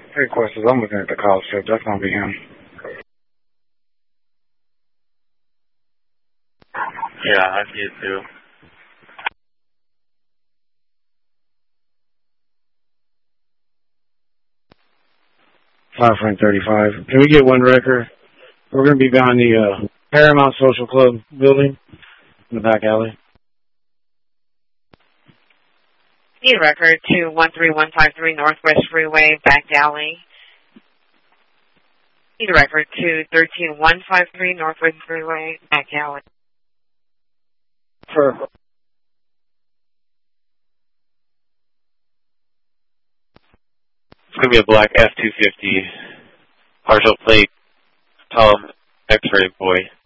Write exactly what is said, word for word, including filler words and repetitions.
Hey, questions. I'm looking at the call strip. That's gonna be him. Yeah, I see it too. Five front thirty-five. Can we get one record? We're gonna be behind the uh, Paramount Social Club building in the back alley. Need a record to one three one five three Northwest Freeway, back alley. Need a record to thirteen one five three Northwest Freeway, back alley. For It's going to be a black F two fifty, partial plate, Tom, X-ray boy.